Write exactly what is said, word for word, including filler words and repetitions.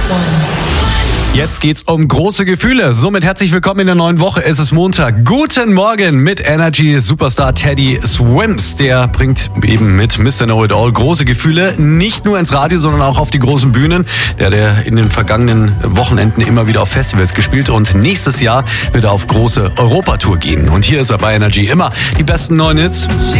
Jetzt geht's um große Gefühle. Somit herzlich willkommen in der neuen Woche. Es ist Montag. Guten Morgen mit Energy Superstar Teddy Swims. Der bringt eben mit Mister Know-It-All große Gefühle nicht nur ins Radio, sondern auch auf die großen Bühnen. Der hat er in den vergangenen Wochenenden immer wieder auf Festivals gespielt und nächstes Jahr wird er auf große Europatour gehen. Und hier ist er bei Energy immer die besten neuen Hits.